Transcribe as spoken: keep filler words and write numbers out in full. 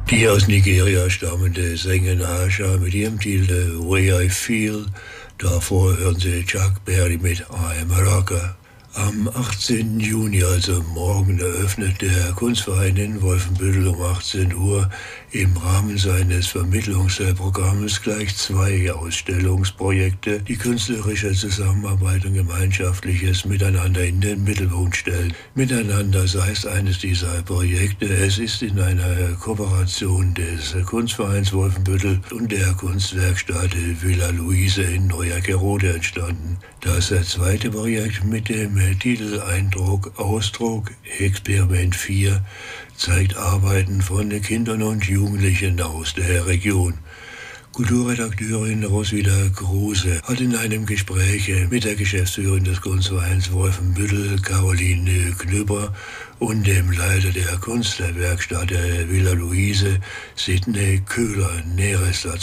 Die aus Nigeria stammende Sängerin Asha mit ihrem Titel The Way I Feel. Davor hören Sie Chuck Berry mit I Am a Rocker. Am achtzehnten Juni, also morgen, eröffnet der Kunstverein in Wolfenbüttel um achtzehn Uhr im Rahmen seines Vermittlungsprogramms gleich zwei Ausstellungsprojekte, die künstlerische Zusammenarbeit und gemeinschaftliches Miteinander in den Mittelpunkt stellen. Miteinander, das heißt eines dieser Projekte. Es ist in einer Kooperation des Kunstvereins Wolfenbüttel und der Kunstwerkstatt Villa Luise in Neuergerode entstanden. Das zweite Projekt mit dem Titel Eindruck, Ausdruck, Experiment vier zeigt Arbeiten von Kindern und Jugendlichen aus der Region. Kulturredakteurin Roswitha Kruse hat in einem Gespräch mit der Geschäftsführerin des Kunstvereins Wolfenbüttel, Caroline Knüpper, und dem Leiter der Kunstwerkstatt Villa Luise, Sidney Köhler, Näheres dazu